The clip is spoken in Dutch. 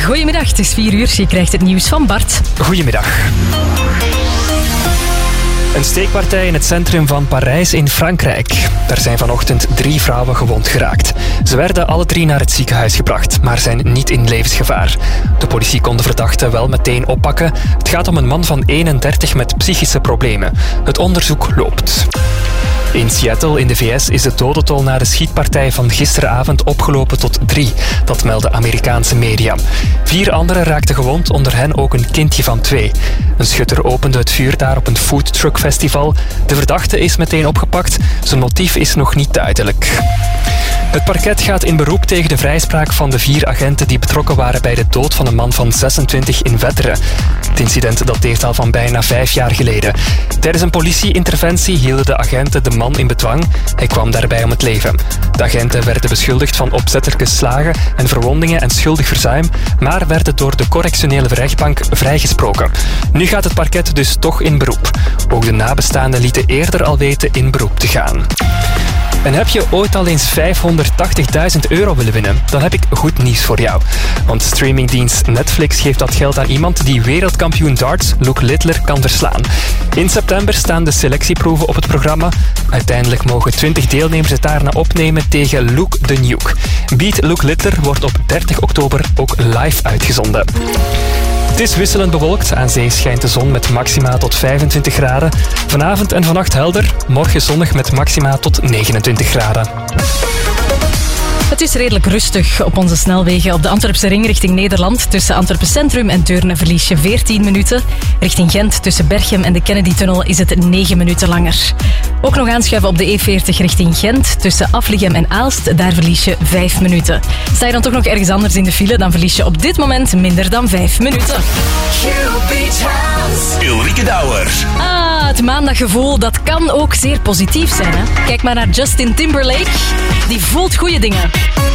Goedemiddag, het is 4 uur. Je krijgt het nieuws van Bart. Goedemiddag. Een steekpartij in het centrum van Parijs in Frankrijk. Er zijn vanochtend 3 vrouwen gewond geraakt. Ze werden alle 3 naar het ziekenhuis gebracht, maar zijn niet in levensgevaar. De politie kon de verdachte wel meteen oppakken. Het gaat om een man van 31 met psychische problemen. Het onderzoek loopt. In Seattle in de VS is de dodentol na de schietpartij van gisteravond opgelopen tot 3. Dat melden Amerikaanse media. 4 anderen raakten gewond, onder hen ook een kindje van 2. Een schutter opende het vuur daar op een foodtruckfestival. De verdachte is meteen opgepakt. Zijn motief is nog niet duidelijk. Het parket gaat in beroep tegen de vrijspraak van de 4 agenten die betrokken waren bij de dood van een man van 26 in Wetteren. Het incident dateert al van bijna 5 jaar geleden. Tijdens een politieinterventie hielden de agenten de man in bedwang. Hij kwam daarbij om het leven. De agenten werden beschuldigd van opzettelijke slagen en verwondingen en schuldig verzuim, maar werden door de correctionele rechtbank vrijgesproken. Nu gaat het parket dus toch in beroep. Ook de nabestaanden lieten eerder al weten in beroep te gaan. En heb je ooit al eens €580.000 willen winnen? Dan heb ik goed nieuws voor jou. Want streamingdienst Netflix geeft dat geld aan iemand die wereldkampioen darts Luke Littler kan verslaan. In september staan de selectieproeven op het programma. Uiteindelijk mogen 20 deelnemers het daarna opnemen tegen Luke the Nuke. Beat Luke Littler wordt op 30 oktober ook live uitgezonden. Het is wisselend bewolkt. Aan zee schijnt de zon met maxima tot 25 graden. Vanavond en vannacht helder. Morgen zonnig met maxima tot 29 graden. Het is redelijk rustig op onze snelwegen. Op de Antwerpse ring richting Nederland. Tussen Antwerpen Centrum en Deurne verlies je 14 minuten. Richting Gent tussen Berchem en de Kennedy-tunnel is het 9 minuten langer. Ook nog aanschuiven op de E40 richting Gent. Tussen Afligem en Aalst, daar verlies je 5 minuten. Sta je dan toch nog ergens anders in de file, dan verlies je op dit moment minder dan 5 minuten. Ulrike Douwer. Het maandaggevoel, dat kan ook zeer positief zijn. Hè? Kijk maar naar Justin Timberlake. Die voelt goede dingen.